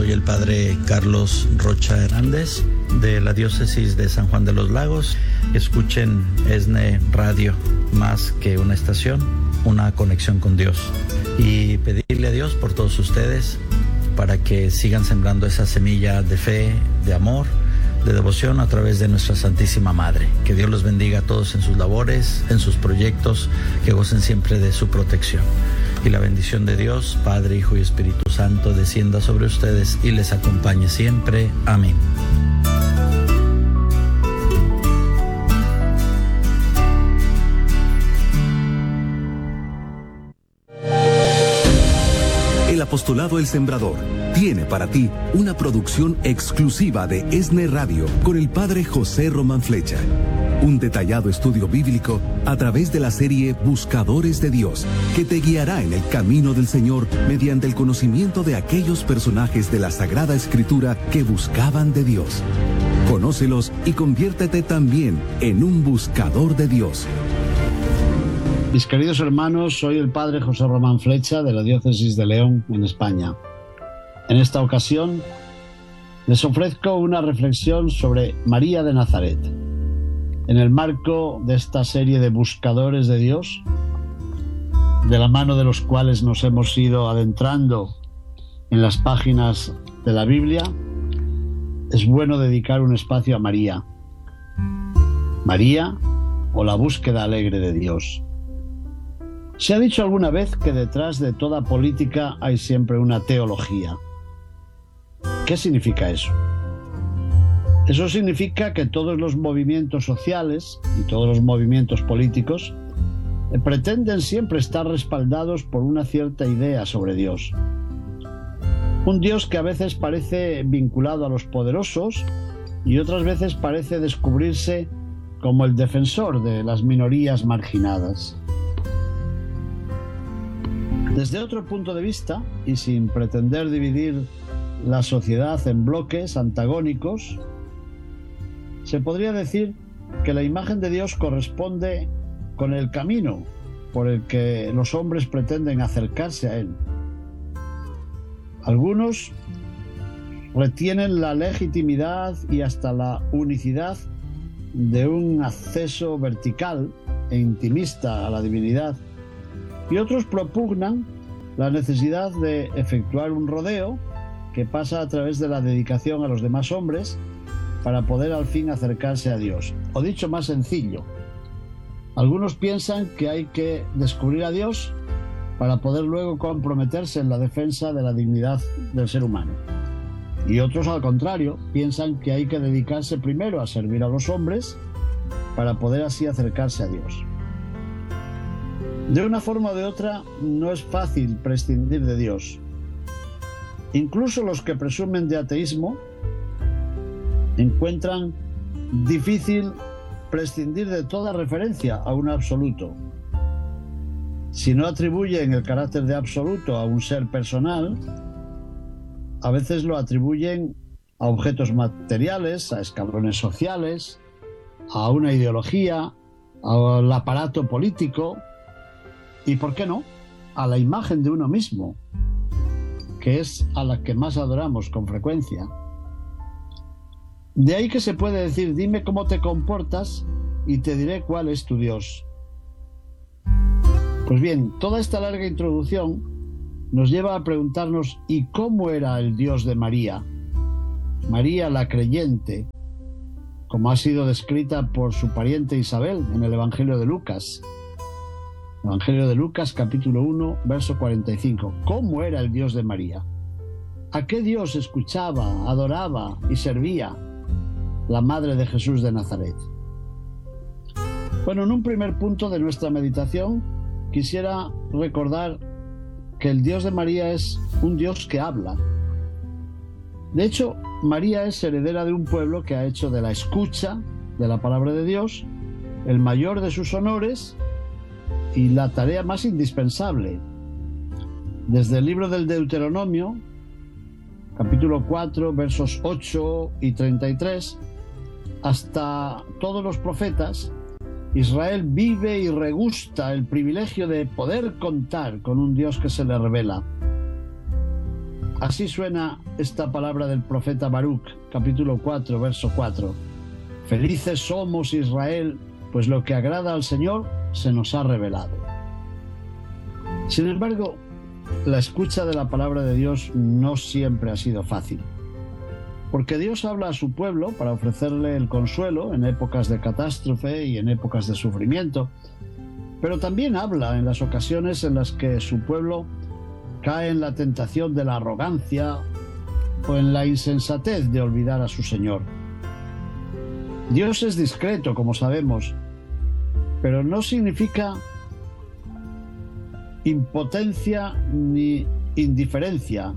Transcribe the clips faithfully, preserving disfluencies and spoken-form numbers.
Soy el padre Carlos Rocha Hernández de la diócesis de San Juan de los Lagos. Escuchen ESNE Radio, más que una estación, una conexión con Dios. Y pedirle a Dios por todos ustedes para que sigan sembrando esa semilla de fe, de amor, de devoción a través de nuestra Santísima Madre. Que Dios los bendiga a todos en sus labores, en sus proyectos, que gocen siempre de su protección. Y la bendición de Dios, Padre, Hijo y Espíritu Santo, descienda sobre ustedes y les acompañe siempre. Amén. El Apostolado El Sembrador tiene para ti una producción exclusiva de ESNE Radio con el padre José Román Flecha. Un detallado estudio bíblico a través de la serie Buscadores de Dios, que te guiará en el camino del Señor mediante el conocimiento de aquellos personajes de la Sagrada Escritura que buscaban de Dios. Conócelos y conviértete también en un buscador de Dios. Mis queridos hermanos, soy el padre José Román Flecha de la diócesis de León, en España. En esta ocasión les ofrezco una reflexión sobre María de Nazaret. En el marco de esta serie de buscadores de Dios, de la mano de los cuales nos hemos ido adentrando en las páginas de la Biblia, es bueno dedicar un espacio a María. María, o la búsqueda alegre de Dios. Se ha dicho alguna vez que detrás de toda política hay siempre una teología. ¿Qué significa eso? Eso significa que todos los movimientos sociales y todos los movimientos políticos pretenden siempre estar respaldados por una cierta idea sobre Dios. Un Dios que a veces parece vinculado a los poderosos y otras veces parece descubrirse como el defensor de las minorías marginadas. Desde otro punto de vista, y sin pretender dividir la sociedad en bloques antagónicos, se podría decir que la imagen de Dios corresponde con el camino por el que los hombres pretenden acercarse a Él. Algunos retienen la legitimidad y hasta la unicidad de un acceso vertical e intimista a la divinidad, y otros propugnan la necesidad de efectuar un rodeo que pasa a través de la dedicación a los demás hombres para poder al fin acercarse a Dios. O dicho más sencillo, algunos piensan que hay que descubrir a Dios para poder luego comprometerse en la defensa de la dignidad del ser humano. Y otros, al contrario, piensan que hay que dedicarse primero a servir a los hombres para poder así acercarse a Dios. De una forma o de otra, no es fácil prescindir de Dios. Incluso los que presumen de ateísmo encuentran difícil prescindir de toda referencia a un absoluto. Si no atribuyen el carácter de absoluto a un ser personal, a veces lo atribuyen a objetos materiales, a escalones sociales, a una ideología, al aparato político y, ¿por qué no?, a la imagen de uno mismo, que es a la que más adoramos con frecuencia. De ahí que se puede decir: dime cómo te comportas y te diré cuál es tu Dios. Pues bien, toda esta larga introducción nos lleva a preguntarnos: ¿y cómo era el Dios de María? María la creyente, como ha sido descrita por su pariente Isabel en el Evangelio de Lucas. Evangelio de Lucas, capítulo uno, verso cuarenta y cinco. ¿Cómo era el Dios de María? ¿A qué Dios escuchaba, adoraba y servía la Madre de Jesús de Nazaret? Bueno, en un primer punto de nuestra meditación quisiera recordar que el Dios de María es un Dios que habla. De hecho, María es heredera de un pueblo que ha hecho de la escucha de la palabra de Dios el mayor de sus honores y la tarea más indispensable. Desde el libro del Deuteronomio, capítulo cuatro, versos ocho y treinta y tres, hasta todos los profetas, Israel vive y regusta el privilegio de poder contar con un Dios que se le revela. Así suena esta palabra del profeta Baruch, capítulo cuatro, verso cuatro. Felices somos, Israel, pues lo que agrada al Señor se nos ha revelado. Sin embargo, la escucha de la palabra de Dios no siempre ha sido fácil, porque Dios habla a su pueblo para ofrecerle el consuelo en épocas de catástrofe y en épocas de sufrimiento, pero también habla en las ocasiones en las que su pueblo cae en la tentación de la arrogancia o en la insensatez de olvidar a su Señor. Dios es discreto, como sabemos, pero no significa impotencia ni indiferencia.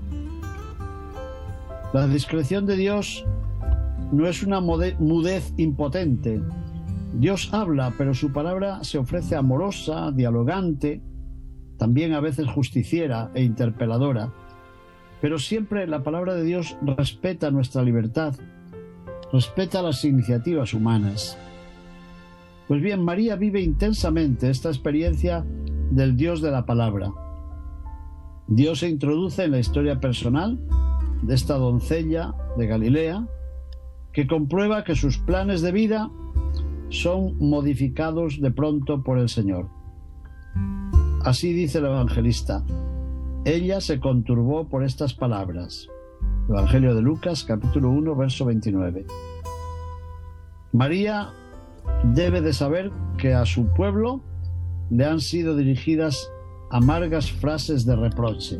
La discreción de Dios no es una mudez impotente. Dios habla, pero su palabra se ofrece amorosa, dialogante, también a veces justiciera e interpeladora. Pero siempre la palabra de Dios respeta nuestra libertad, respeta las iniciativas humanas. Pues bien, María vive intensamente esta experiencia del Dios de la palabra. Dios se introduce en la historia personal de esta doncella de Galilea, que comprueba que sus planes de vida son modificados de pronto por el Señor. Así dice el evangelista: ella se conturbó por estas palabras. Evangelio de Lucas, capítulo uno, verso veintinueve. María debe de saber que a su pueblo le han sido dirigidas amargas frases de reproche.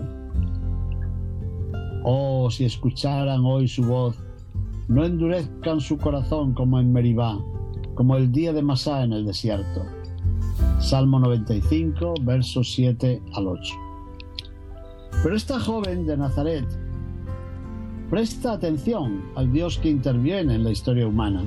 Oh, si escucharan hoy su voz, no endurezcan su corazón como en Meribá, como el día de Masá en el desierto. Salmo noventa y cinco, versos siete al ocho. Pero esta joven de Nazaret presta atención al Dios que interviene en la historia humana.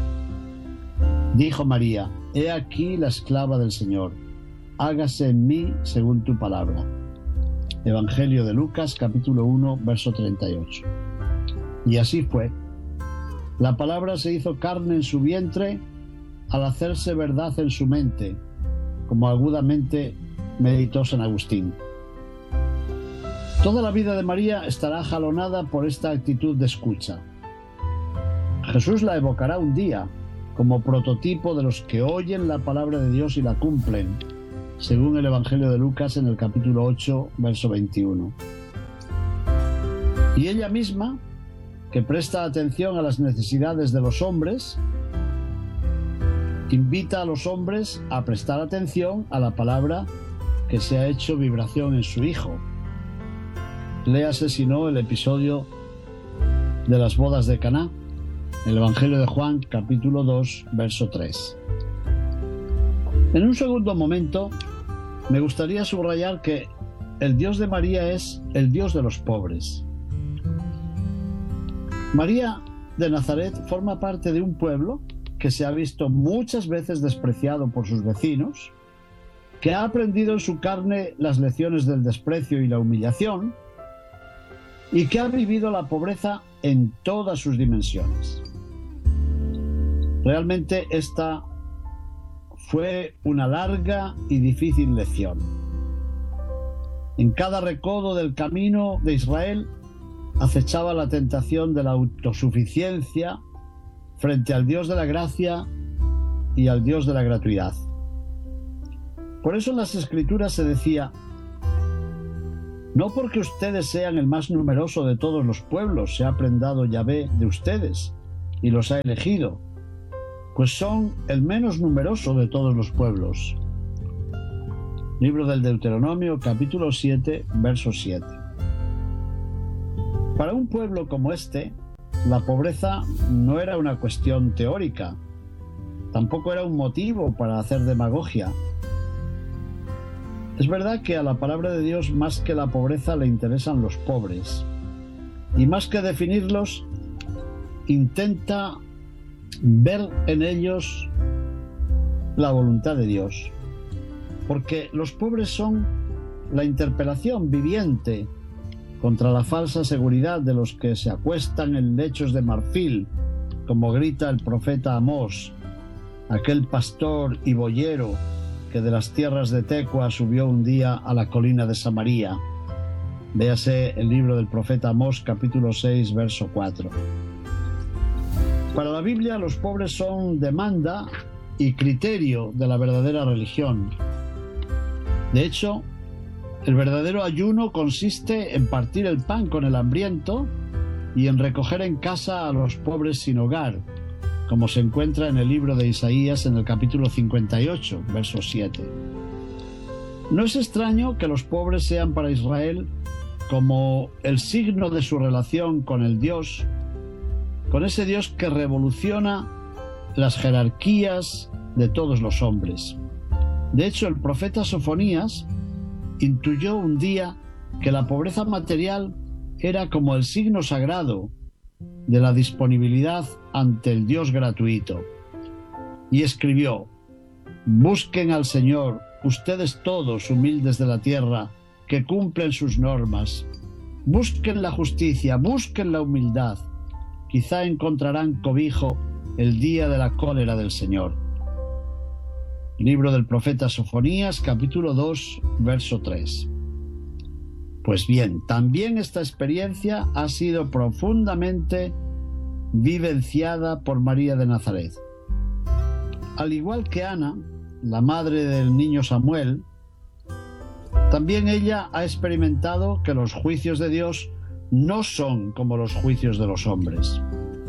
Dijo María: he aquí la esclava del Señor, hágase en mí según tu palabra. Evangelio de Lucas, capítulo uno, verso treinta y ocho. Y así fue. La palabra se hizo carne en su vientre al hacerse verdad en su mente, como agudamente meditó San Agustín. Toda la vida de María estará jalonada por esta actitud de escucha. Jesús la evocará un día como prototipo de los que oyen la palabra de Dios y la cumplen, según el Evangelio de Lucas en el capítulo ocho, verso veintiuno. Y ella misma, que presta atención a las necesidades de los hombres, invita a los hombres a prestar atención a la palabra que se ha hecho vibración en su Hijo. Léase, si no, el episodio de las bodas de Caná, el Evangelio de Juan, capítulo dos, verso tres. En un segundo momento, me gustaría subrayar que el Dios de María es el Dios de los pobres. María de Nazaret forma parte de un pueblo que se ha visto muchas veces despreciado por sus vecinos, que ha aprendido en su carne las lecciones del desprecio y la humillación, y que ha vivido la pobreza en todas sus dimensiones. Realmente esta fue una larga y difícil lección. En cada recodo del camino de Israel acechaba la tentación de la autosuficiencia frente al Dios de la gracia y al Dios de la gratuidad. Por eso en las Escrituras se decía: no porque ustedes sean el más numeroso de todos los pueblos se ha prendado Yahvé de ustedes y los ha elegido, pues son el menos numeroso de todos los pueblos. Libro del Deuteronomio, capítulo siete, verso siete. Para un pueblo como este, la pobreza no era una cuestión teórica, tampoco era un motivo para hacer demagogia. Es verdad que a la palabra de Dios más que la pobreza le interesan los pobres, y más que definirlos, intenta ver en ellos la voluntad de Dios, porque los pobres son la interpelación viviente contra la falsa seguridad de los que se acuestan en lechos de marfil, como grita el profeta Amós, aquel pastor y boyero que de las tierras de Tecua subió un día a la colina de Samaría. Véase el libro del profeta Amós, capítulo seis, verso cuatro. Para la Biblia, los pobres son demanda y criterio de la verdadera religión. De hecho, el verdadero ayuno consiste en partir el pan con el hambriento y en recoger en casa a los pobres sin hogar, como se encuentra en el libro de Isaías en el capítulo cincuenta y ocho, verso siete. No es extraño que los pobres sean para Israel como el signo de su relación con el Dios, con ese Dios que revoluciona las jerarquías de todos los hombres. De hecho, el profeta Sofonías intuyó un día que la pobreza material era como el signo sagrado de la disponibilidad ante el Dios gratuito. Y escribió: busquen al Señor, ustedes todos humildes de la tierra, que cumplen sus normas. Busquen la justicia, busquen la humildad. Quizá encontrarán cobijo el día de la cólera del Señor. Libro del profeta Sofonías, capítulo dos, verso tres. Pues bien, también esta experiencia ha sido profundamente vivenciada por María de Nazaret. Al igual que Ana, la madre del niño Samuel, también ella ha experimentado que los juicios de Dios no son como los juicios de los hombres.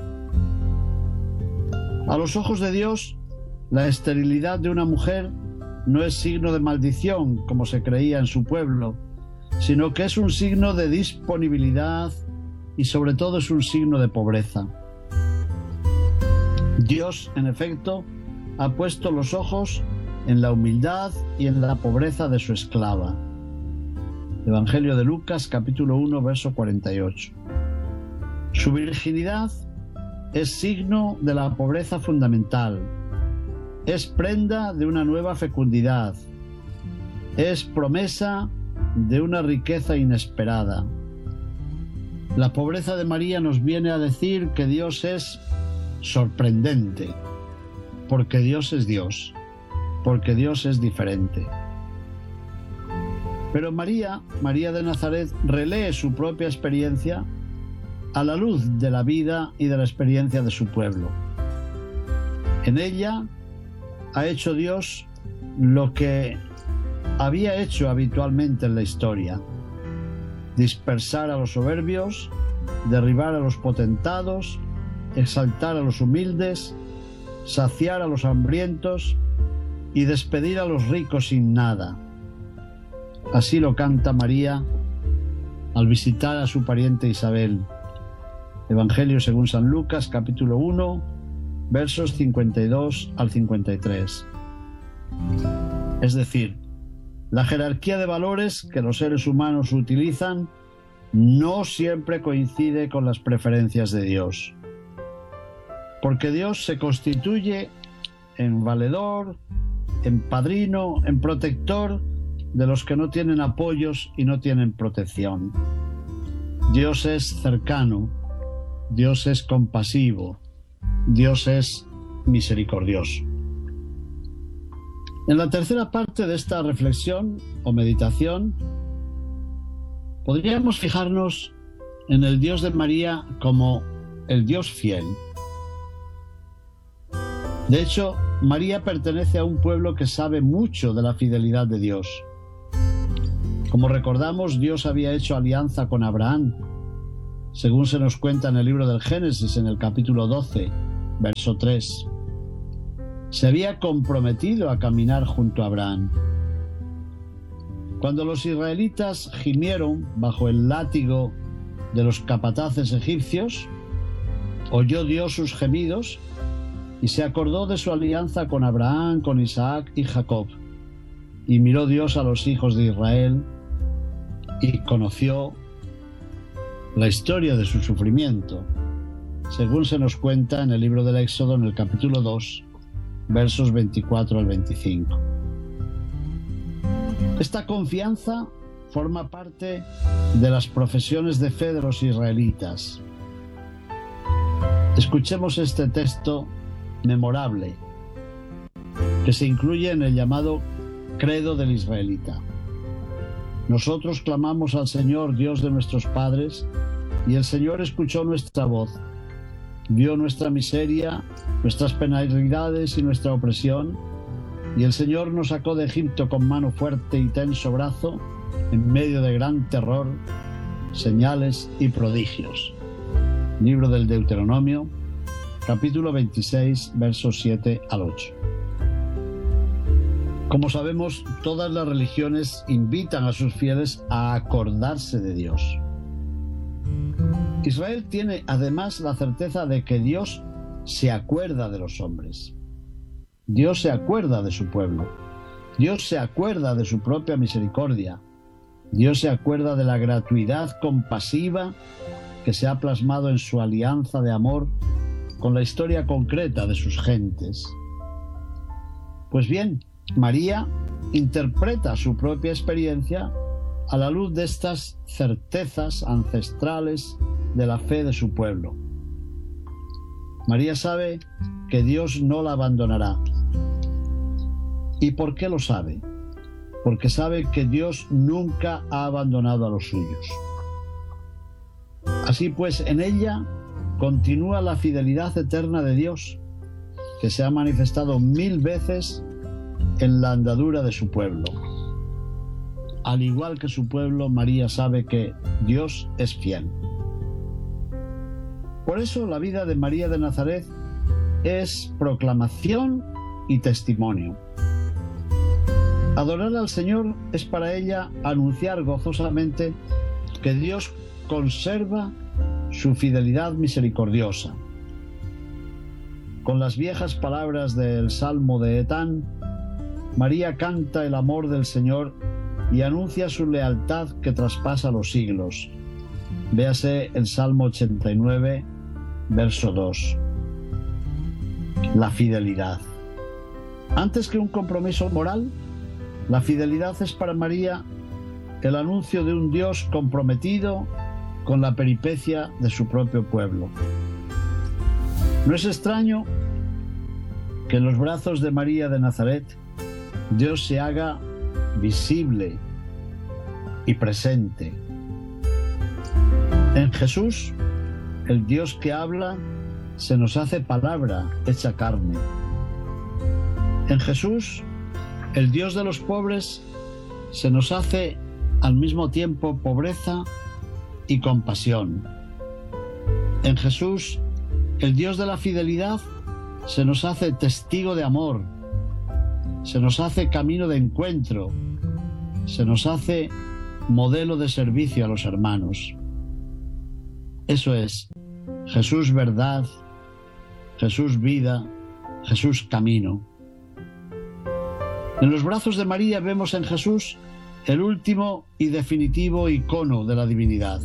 A los ojos de Dios, la esterilidad de una mujer no es signo de maldición, como se creía en su pueblo, sino que es un signo de disponibilidad y sobre todo es un signo de pobreza. Dios, en efecto, ha puesto los ojos en la humildad y en la pobreza de su esclava. Evangelio de Lucas, capítulo uno, verso cuarenta y ocho. Su virginidad es signo de la pobreza fundamental, es prenda de una nueva fecundidad, es promesa de una riqueza inesperada. La pobreza de María nos viene a decir que Dios es sorprendente, porque Dios es Dios, porque Dios es diferente. Pero María, María de Nazaret, relee su propia experiencia a la luz de la vida y de la experiencia de su pueblo. En ella ha hecho Dios lo que había hecho habitualmente en la historia: dispersar a los soberbios, derribar a los potentados, exaltar a los humildes, saciar a los hambrientos y despedir a los ricos sin nada. Así lo canta María al visitar a su pariente Isabel. Evangelio según San Lucas, capítulo uno, versos cincuenta y dos al cincuenta y tres. Es decir, la jerarquía de valores que los seres humanos utilizan no siempre coincide con las preferencias de Dios. Porque Dios se constituye en valedor, en padrino, en protector de los que no tienen apoyos y no tienen protección. Dios es cercano, Dios es compasivo, Dios es misericordioso. En la tercera parte de esta reflexión o meditación, podríamos fijarnos en el Dios de María como el Dios fiel. De hecho, María pertenece a un pueblo que sabe mucho de la fidelidad de Dios. Como recordamos, Dios había hecho alianza con Abraham, según se nos cuenta en el libro del Génesis, en el capítulo doce, verso tres. Se había comprometido a caminar junto a Abraham. Cuando los israelitas gimieron bajo el látigo de los capataces egipcios, oyó Dios sus gemidos y se acordó de su alianza con Abraham, con Isaac y Jacob. Y miró Dios a los hijos de Israel y conoció la historia de su sufrimiento, según se nos cuenta en el libro del Éxodo, en el capítulo dos, versos veinticuatro al veinticinco. Esta confianza forma parte de las profesiones de fe de los israelitas. Escuchemos este texto memorable que se incluye en el llamado Credo del Israelita. Nosotros clamamos al Señor, Dios de nuestros padres, y el Señor escuchó nuestra voz. Vio nuestra miseria, nuestras penalidades y nuestra opresión, y el Señor nos sacó de Egipto con mano fuerte y tenso brazo, en medio de gran terror, señales y prodigios. Libro del Deuteronomio, capítulo veintiséis, versos siete al ocho. Como sabemos, todas las religiones invitan a sus fieles a acordarse de Dios. Israel tiene además la certeza de que Dios se acuerda de los hombres. Dios se acuerda de su pueblo. Dios se acuerda de su propia misericordia. Dios se acuerda de la gratuidad compasiva que se ha plasmado en su alianza de amor con la historia concreta de sus gentes. Pues bien, María interpreta su propia experiencia a la luz de estas certezas ancestrales de la fe de su pueblo. María sabe que Dios no la abandonará. ¿Y por qué lo sabe? Porque sabe que Dios nunca ha abandonado a los suyos. Así pues, en ella continúa la fidelidad eterna de Dios, que se ha manifestado mil veces en la andadura de su pueblo. Al igual que su pueblo, María sabe que Dios es fiel. Por eso la vida de María de Nazaret es proclamación y testimonio. Adorar al Señor es para ella anunciar gozosamente que Dios conserva su fidelidad misericordiosa. Con las viejas palabras del Salmo de Etán, María canta el amor del Señor y anuncia su lealtad que traspasa los siglos. Véase el Salmo ochenta y nueve, verso dos. La fidelidad. Antes que un compromiso moral, la fidelidad es para María el anuncio de un Dios comprometido con la peripecia de su propio pueblo. No es extraño que en los brazos de María de Nazaret Dios se haga visible y presente. En Jesús, el Dios que habla se nos hace palabra hecha carne. En Jesús, el Dios de los pobres se nos hace al mismo tiempo pobreza y compasión. En Jesús, el Dios de la fidelidad se nos hace testigo de amor, se nos hace camino de encuentro, se nos hace modelo de servicio a los hermanos. Eso es Jesús verdad, Jesús vida, Jesús camino. En los brazos de María vemos en Jesús el último y definitivo icono de la divinidad.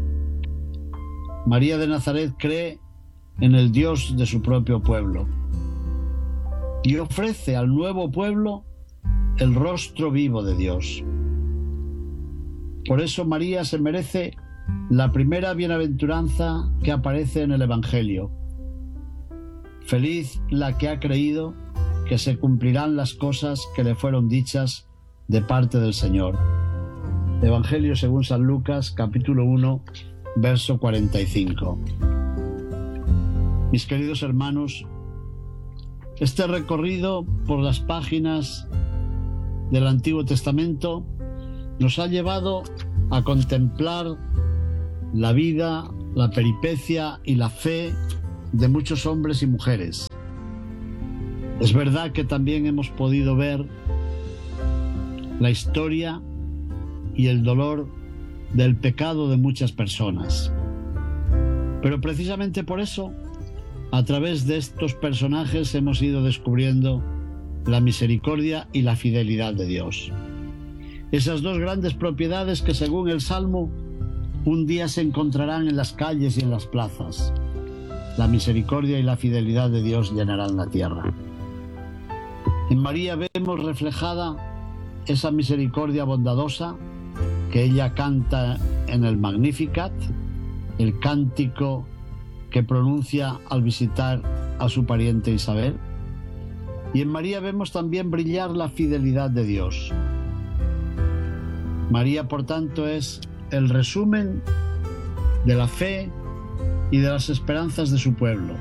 María de Nazaret cree en el Dios de su propio pueblo y ofrece al nuevo pueblo el rostro vivo de Dios. Por eso María se merece la primera bienaventuranza que aparece en el Evangelio. Feliz la que ha creído que se cumplirán las cosas que le fueron dichas de parte del Señor. Evangelio según San Lucas, capítulo uno, verso cuarenta y cinco. Mis queridos hermanos, este recorrido por las páginas del Antiguo Testamento nos ha llevado a contemplar la vida, la peripecia y la fe de muchos hombres y mujeres. Es verdad que también hemos podido ver la historia y el dolor del pecado de muchas personas. Pero precisamente por eso, a través de estos personajes hemos ido descubriendo la misericordia y la fidelidad de Dios. Esas dos grandes propiedades que, según el Salmo, un día se encontrarán en las calles y en las plazas. La misericordia y la fidelidad de Dios llenarán la tierra. En María vemos reflejada esa misericordia bondadosa que ella canta en el Magnificat, el cántico que pronuncia al visitar a su pariente Isabel. Y en María vemos también brillar la fidelidad de Dios. María, por tanto, es el resumen de la fe y de las esperanzas de su pueblo.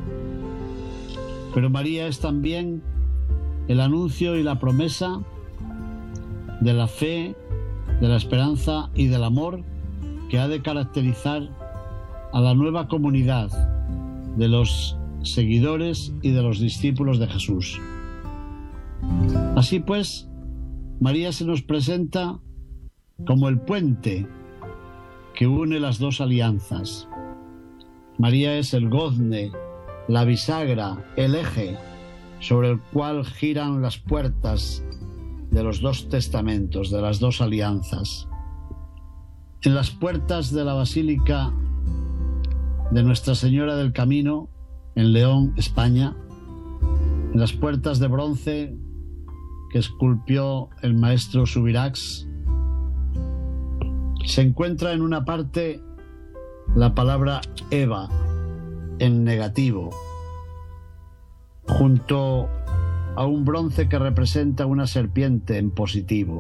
Pero María es también el anuncio y la promesa de la fe, de la esperanza y del amor que ha de caracterizar a la nueva comunidad de los seguidores y de los discípulos de Jesús. Así pues, María se nos presenta como el puente que une las dos alianzas. María es el gozne, la bisagra, el eje sobre el cual giran las puertas de los dos testamentos, de las dos alianzas. En las puertas de la Basílica de Nuestra Señora del Camino, en León, España, en las puertas de bronce que esculpió el maestro Subirachs, se encuentra en una parte la palabra Eva en negativo, junto a un bronce que representa una serpiente en positivo.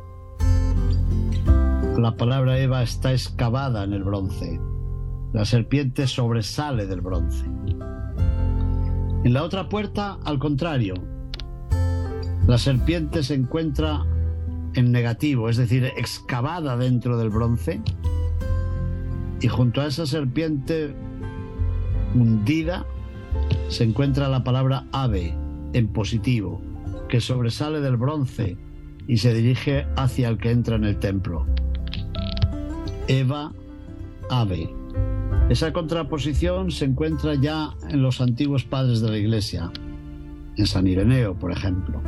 La palabra Eva está excavada en el bronce. La serpiente sobresale del bronce. En la otra puerta, al contrario, la serpiente se encuentra en negativo, es decir, excavada dentro del bronce, y junto a esa serpiente hundida se encuentra la palabra ave en positivo, que sobresale del bronce y se dirige hacia el que entra en el templo. Eva, ave. Esa contraposición se encuentra ya en los antiguos padres de la Iglesia, en San Ireneo, por ejemplo.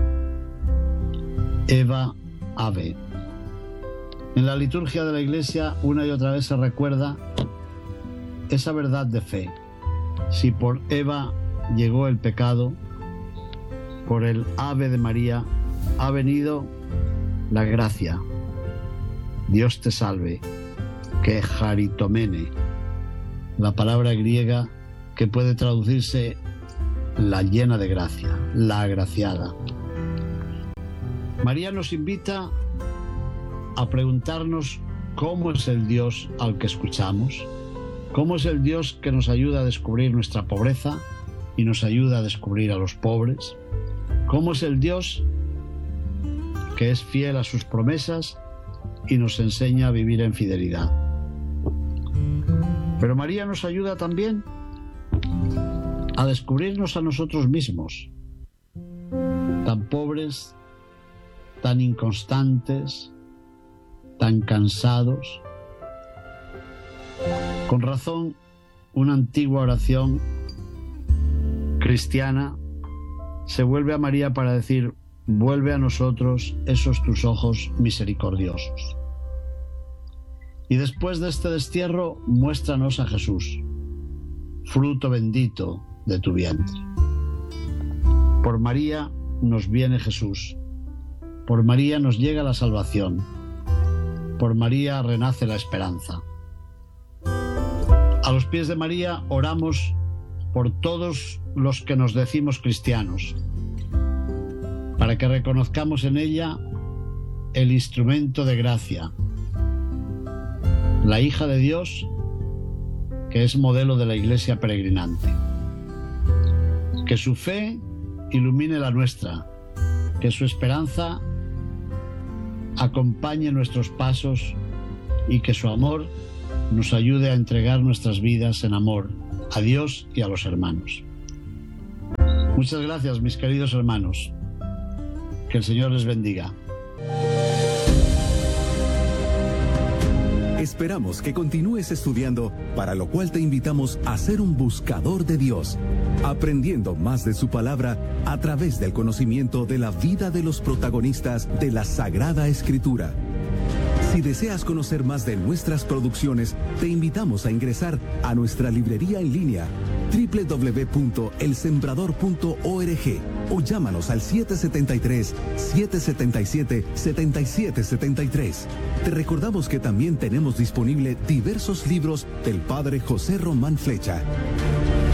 Eva, ave. En la liturgia de la Iglesia una y otra vez se recuerda esa verdad de fe. Si por Eva llegó el pecado, por el ave de María ha venido la gracia. Dios te salve, que charitomene, la palabra griega que puede traducirse la llena de gracia, la agraciada. María nos invita a preguntarnos cómo es el Dios al que escuchamos, cómo es el Dios que nos ayuda a descubrir nuestra pobreza y nos ayuda a descubrir a los pobres, cómo es el Dios que es fiel a sus promesas y nos enseña a vivir en fidelidad. Pero María nos ayuda también a descubrirnos a nosotros mismos, tan pobres, tan inconstantes, tan cansados. Con razón, una antigua oración cristiana se vuelve a María para decir: vuelve a nosotros esos tus ojos misericordiosos. Y después de este destierro, muéstranos a Jesús, fruto bendito de tu vientre. Por María nos viene Jesús, por María nos llega la salvación, por María renace la esperanza. A los pies de María oramos por todos los que nos decimos cristianos, para que reconozcamos en ella el instrumento de gracia, la hija de Dios, que es modelo de la Iglesia peregrinante. Que su fe ilumine la nuestra, que su esperanza acompañe nuestros pasos y que su amor nos ayude a entregar nuestras vidas en amor a Dios y a los hermanos. Muchas gracias, mis queridos hermanos. Que el Señor les bendiga. Esperamos que continúes estudiando, para lo cual te invitamos a ser un buscador de Dios, aprendiendo más de su palabra a través del conocimiento de la vida de los protagonistas de la Sagrada Escritura. Si deseas conocer más de nuestras producciones, te invitamos a ingresar a nuestra librería en línea doble u doble u doble u punto el sembrador punto org o llámanos al siete siete tres, siete siete siete, siete siete siete tres. Te recordamos que también tenemos disponible diversos libros del Padre José Román Flecha.